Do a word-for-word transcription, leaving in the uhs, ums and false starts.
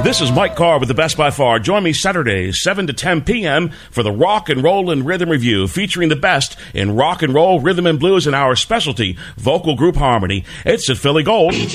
This is Mike Carr with the Best by Far. Join me Saturdays, seven to ten p.m. for the Rock and Roll and Rhythm Review, featuring the best in rock and roll, rhythm and blues, and our specialty, vocal group harmony. It's at Philly Gold.